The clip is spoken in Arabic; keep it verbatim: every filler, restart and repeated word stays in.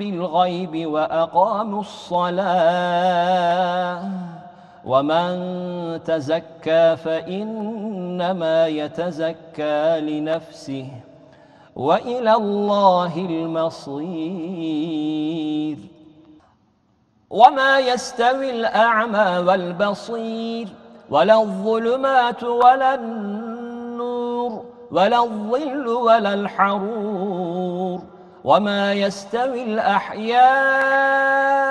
بالغيب وأقاموا الصلاة ومن تزكى فإنما يتزكى لنفسه وإلى الله المصير. وما يستوي الأعمى والبصير ولا الظلمات ولا النور ولا الظل ولا الحرور وما يستوي الأحياء